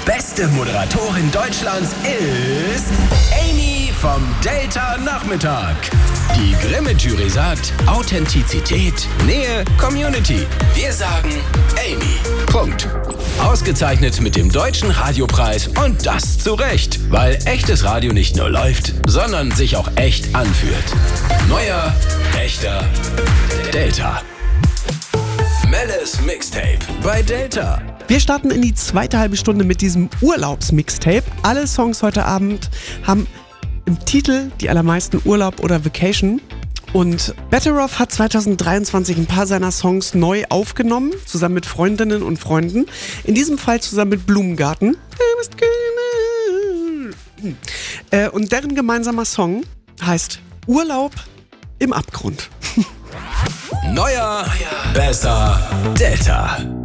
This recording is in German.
beste Moderatorin Deutschlands ist Amy vom Delta Nachmittag. Die Grimme-Jury sagt Authentizität, Nähe, Community. Wir sagen Amy. Punkt. Ausgezeichnet mit dem Deutschen Radiopreis und das zu Recht, weil echtes Radio nicht nur läuft, sondern sich auch echt anfühlt. Neuer, echter Delta. Melles Mixtape bei Delta. Wir starten in die zweite halbe Stunde mit diesem Urlaubsmixtape. Alle Songs heute Abend haben im Titel die allermeisten Urlaub oder Vacation. Und Betteroff hat 2023 ein paar seiner Songs neu aufgenommen, zusammen mit Freundinnen und Freunden. In diesem Fall zusammen mit Blumengarten. Und deren gemeinsamer Song heißt Urlaub im Abgrund. Neuer, besser, Delta.